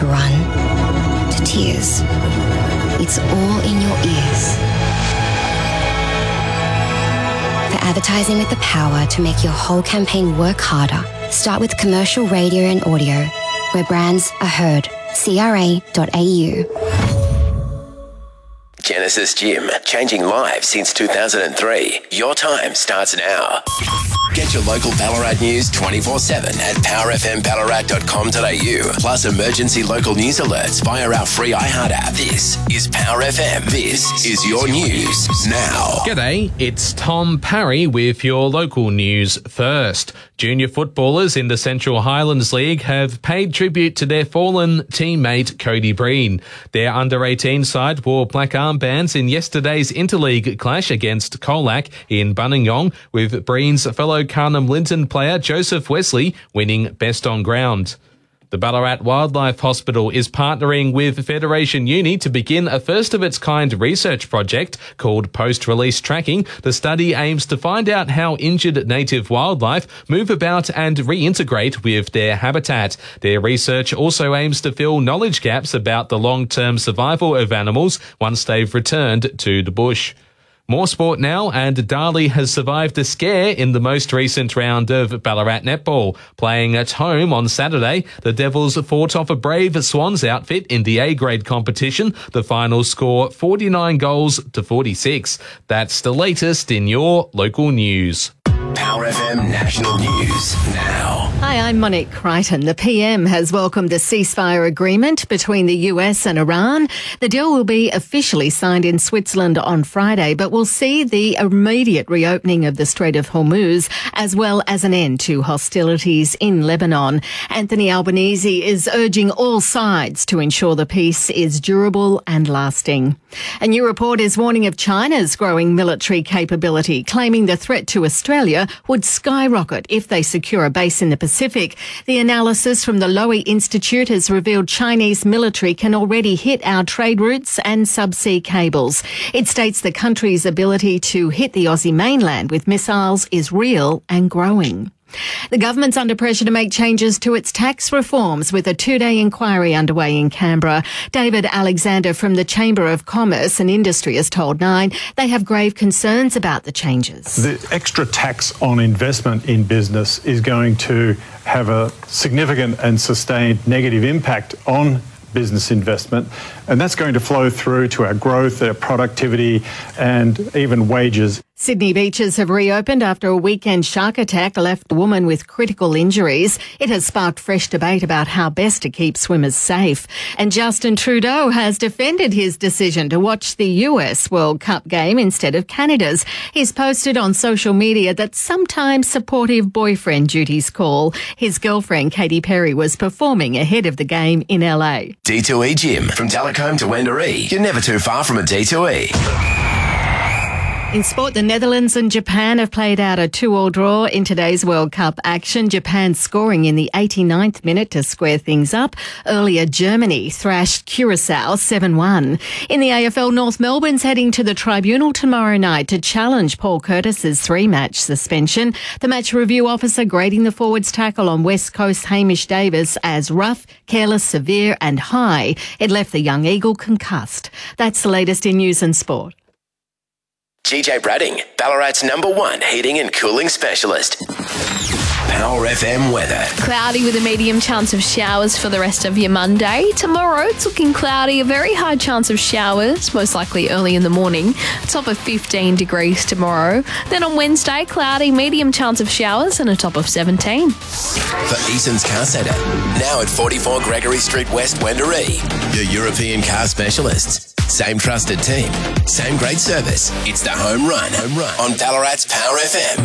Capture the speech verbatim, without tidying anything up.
to run, to tears. It's all in your ears. For advertising with the power to make your whole campaign work harder, start with commercial radio and audio, where brands are heard. C R A dot A U. Genesis Gym, changing lives since two thousand three. Your time starts now. Get your local Ballarat news twenty-four seven at power f m ballarat dot com dot a u. Plus emergency local news alerts via our free iHeart app. This is Power F M. This is your news now. G'day, it's Tom Parry with your local news first. Junior footballers in the Central Highlands League have paid tribute to their fallen teammate Cody Breen. Their under eighteen side wore black armbands in yesterday's interleague clash against Colac in Buninyong, with Breen's fellow Carnham Linton player Joseph Wesley winning best on ground. The Ballarat Wildlife Hospital is partnering with Federation Uni to begin a first-of-its-kind research project called Post-Release Tracking. The study aims to find out how injured native wildlife move about and reintegrate with their habitat. Their research also aims to fill knowledge gaps about the long-term survival of animals once they've returned to the bush. More sport now, and Darley has survived a scare in the most recent round of Ballarat netball. Playing at home on Saturday, the Devils fought off a brave Swans outfit in the A-grade competition. The final score forty-nine goals to forty-six. That's the latest in your local news. Power F M National News now. Hi, I'm Monique Crichton. The P M has welcomed a ceasefire agreement between the U S and Iran. The deal will be officially signed in Switzerland on Friday, but will see the immediate reopening of the Strait of Hormuz, as well as an end to hostilities in Lebanon. Anthony Albanese is urging all sides to ensure the peace is durable and lasting. A new report is warning of China's growing military capability, claiming the threat to Australia would skyrocket if they secure a base in the Pacific. The analysis from the Lowy Institute has revealed Chinese military can already hit our trade routes and subsea cables. It states the country's ability to hit the Aussie mainland with missiles is real and growing. The government's under pressure to make changes to its tax reforms, with a two-day inquiry underway in Canberra. David Alexander from the Chamber of Commerce and Industry has told Nine they have grave concerns about the changes. The extra tax on investment in business is going to have a significant and sustained negative impact on business investment, and that's going to flow through to our growth, our productivity, and even wages. Sydney beaches have reopened after a weekend shark attack left a woman with critical injuries. It has sparked fresh debate about how best to keep swimmers safe. And Justin Trudeau has defended his decision to watch the U S World Cup game instead of Canada's. He's posted on social media that sometimes supportive boyfriend duties call. His girlfriend, Katy Perry, was performing ahead of the game in L A. D two E Gym, from Telecombe to Wendouree. You're never too far from a D two E. In sport, the Netherlands and Japan have played out a two-all draw in today's World Cup action. Japan scoring in the eighty-ninth minute to square things up. Earlier, Germany thrashed Curacao seven one. In the A F L, North Melbourne's heading to the tribunal tomorrow night to challenge Paul Curtis's three-match suspension. The match review officer grading the forwards tackle on West Coast Hamish Davis as rough, careless, severe and high. It left the young Eagle concussed. That's the latest in news and sport. G J Bradding, Ballarat's number one heating and cooling specialist. Power F M weather. Cloudy with a medium chance of showers for the rest of your Monday. Tomorrow, it's looking cloudy, a very high chance of showers, most likely early in the morning. A top of fifteen degrees tomorrow. Then on Wednesday, cloudy, medium chance of showers and a top of seventeen. For Eason's Car Centre, now at forty-four Gregory Street West, Wendouree. Your European car specialists. Same trusted team, same great service. It's the home run, home run on Ballarat's Power F M.